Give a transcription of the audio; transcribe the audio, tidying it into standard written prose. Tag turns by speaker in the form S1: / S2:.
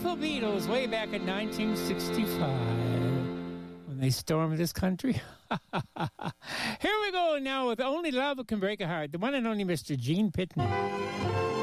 S1: wonderful Beatles way back in 1965 when they stormed this country. Here we go now with Only Love Can Break a Heart, the one and only Mr. Gene Pitney.